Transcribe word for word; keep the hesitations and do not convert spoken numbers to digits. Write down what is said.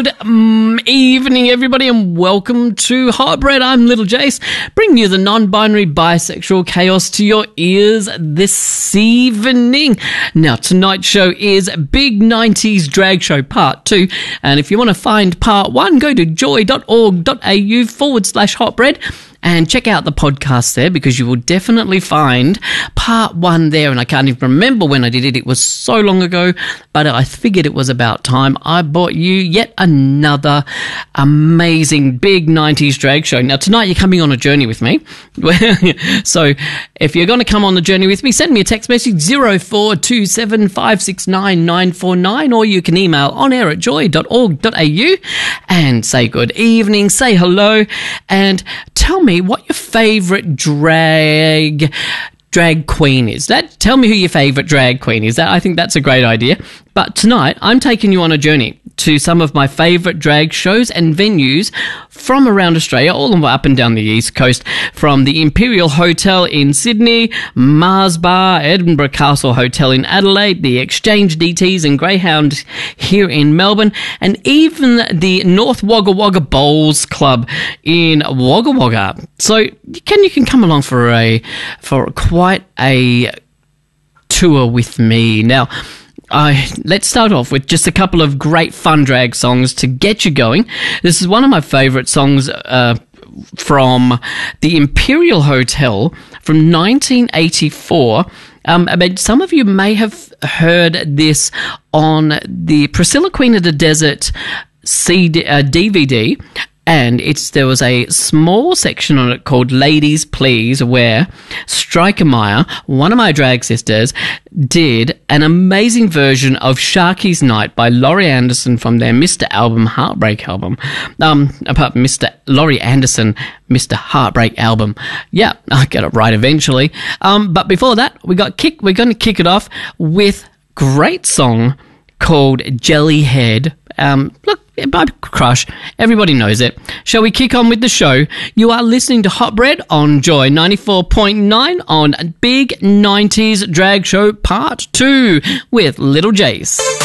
Good um, evening, everybody, and welcome to Hot Bread. I'm Little Jace, bringing you the non-binary bisexual chaos to your ears this evening. Now, tonight's show is Big nineties Drag Show Part two, and if you want to find Part one, go to joy.org.au forward slash hotbread. And check out the podcast there, because you will definitely find part one there. And I can't even remember when I did it. It was so long ago, but I figured it was about time I brought you yet another amazing big nineties drag show. Now, tonight you're coming on a journey with me. So if you're going to come on the journey with me, send me a text message zero four two seven five six nine nine four nine, or you can email onair at joy.org.au and say good evening, say hello, and tell me what your favourite drag drag queen is. That tell me who your favourite drag queen is. That I think that's a great idea. But tonight I'm taking you on a journey to some of my favourite drag shows and venues from around Australia, all the way up and down the East Coast, from the Imperial Hotel in Sydney, Mars Bar, Edinburgh Castle Hotel in Adelaide, the Exchange D Ts and Greyhound here in Melbourne, and even the North Wagga Wagga Bowls Club in Wagga Wagga. So you can you can come along for a for quite a tour with me. Now, Uh, let's start off with just a couple of great fun drag songs to get you going. This is one of my favourite songs uh, from the Imperial Hotel from nineteen eighty-four. Um, I mean, some of you may have heard this on the Priscilla Queen of the Desert C D, uh, D V D. And it's there was a small section on it called Ladies Please, where Striker Meyer, one of my drag sisters, did an amazing version of Sharky's Night by Laurie Anderson from their Mister album, Heartbreak album. Um, apart from Mister Laurie Anderson, Mister Heartbreak album. Yeah, I'll get it right eventually. Um, but before that, we got kick. We're going to kick it off with a great song called Jellyhead. Um, look, my crush. Everybody knows it. Shall we kick on with the show? You are listening to Hot Bread on Joy ninety-four point nine on Big nineties Drag Show Part two with Little Jace.